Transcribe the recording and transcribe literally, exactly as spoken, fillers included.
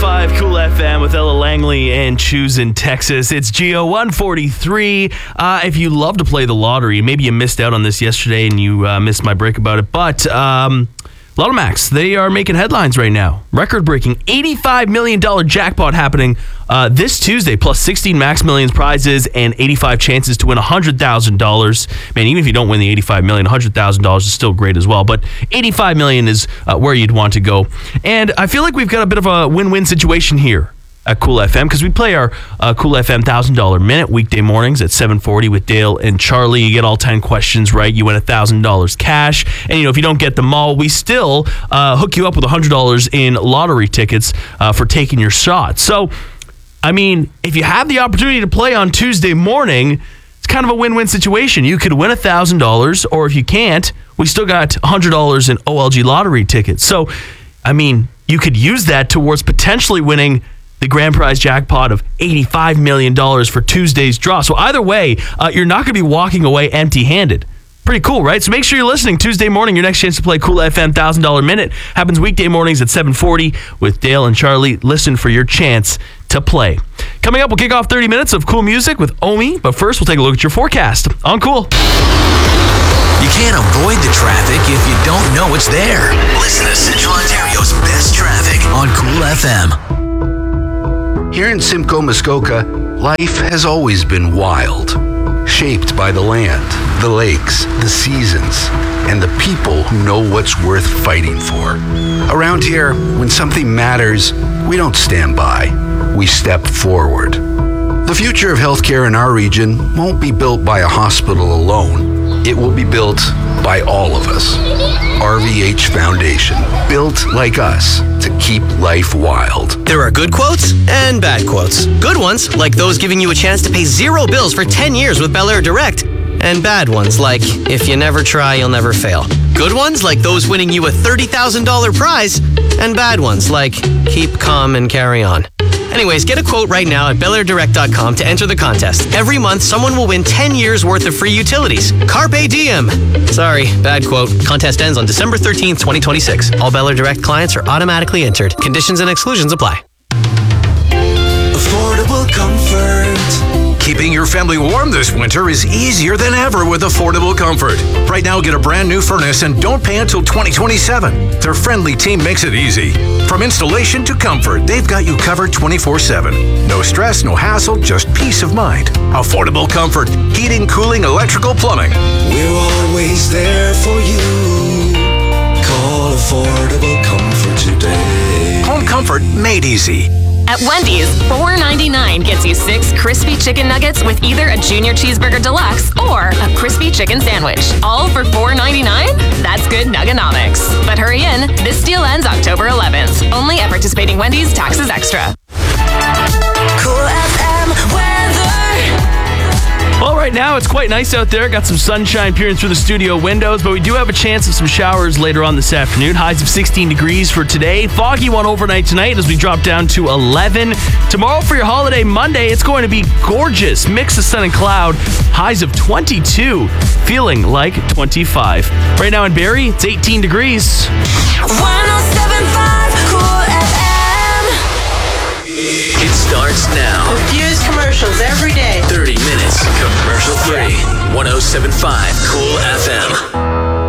five Cool F M with Ella Langley and Choose in Texas. It's G O one forty-three. Uh, if you love to play the lottery, maybe you missed out on this yesterday and you uh, missed my break about it, but um, Lotomax, they are making headlines right now. Record-breaking eighty-five million dollars jackpot happening uh, this Tuesday, plus sixteen Max Millions prizes and eighty-five chances to win one hundred thousand dollars. Man, even if you don't win the eighty-five million dollars, one hundred thousand dollars is still great as well, but eighty-five million dollars is uh, where you'd want to go. And I feel like we've got a bit of a win-win situation here at Cool F M, because we play our uh, Cool F M one thousand dollars minute weekday mornings at seven forty with Dale and Charlie. You get all ten questions right, you win one thousand dollars cash. And, you know, if you don't get them all, we still uh, hook you up with one hundred dollars in lottery tickets uh, for taking your shot. So, I mean, if you have the opportunity to play on Tuesday morning, it's kind of a win-win situation. You could win one thousand dollars, or if you can't, we still got one hundred dollars in O L G lottery tickets. So, I mean, you could use that towards potentially winning the grand prize jackpot of eighty-five million dollars for Tuesday's draw. So either way, uh, you're not going to be walking away empty-handed. Pretty cool, right? So make sure you're listening Tuesday morning. Your next chance to play Cool F M one thousand dollars minute happens weekday mornings at seven forty with Dale and Charlie. Listen for your chance to play. Coming up, we'll kick off thirty minutes of cool music with Omi. But first, we'll take a look at your forecast on Cool. You can't avoid the traffic if you don't know it's there. Listen to Central Ontario's best traffic on Cool F M. Here in Simcoe, Muskoka, life has always been wild, shaped by the land, the lakes, the seasons, and the people who know what's worth fighting for. Around here, when something matters, we don't stand by, we step forward. The future of healthcare in our region won't be built by a hospital alone. It will be built by all of us. R V H Foundation, built like us to keep life wild. There are good quotes and bad quotes. Good ones, like those giving you a chance to pay zero bills for ten years with Bel Air Direct. And bad ones, like, if you never try, you'll never fail. Good ones, like those winning you a thirty thousand dollars prize. And bad ones, like, keep calm and carry on. Anyways, get a quote right now at bel air direct dot com to enter the contest. Every month, someone will win ten years worth of free utilities. Carpe diem. Sorry, bad quote. Contest ends on December thirteenth, twenty twenty-six. All Bel Air Direct clients are automatically entered. Conditions and exclusions apply. Affordable comfort. Keeping your family warm this winter is easier than ever with Affordable Comfort. Right now, get a brand new furnace and don't pay until twenty twenty-seven. Their friendly team makes it easy. From installation to comfort, they've got you covered twenty-four seven. No stress, no hassle, just peace of mind. Affordable Comfort. Heating, cooling, electrical, plumbing. We're always there for you. Call Affordable Comfort today. Home comfort made easy. At Wendy's, four ninety-nine gets you six crispy chicken nuggets with either a Junior Cheeseburger Deluxe or a crispy chicken sandwich. All for four ninety-nine? That's good Nugganomics. But hurry in, this deal ends October eleventh. Only at participating Wendy's, taxes extra. Cool F M weather. Well, right now it's quite nice out there. Got some sunshine peering through the studio windows, but we do have a chance of some showers later on this afternoon. Highs of sixteen degrees for today. Foggy one overnight tonight as we drop down to eleven. Tomorrow for your holiday Monday, it's going to be gorgeous. Mix of sun and cloud. Highs of twenty-two, feeling like twenty-five. Right now in Barrie, it's eighteen degrees. one oh seven point five Cool F M. It starts now. Confused commercials every day. thirty minutes commercial free. one oh seven point five Cool F M.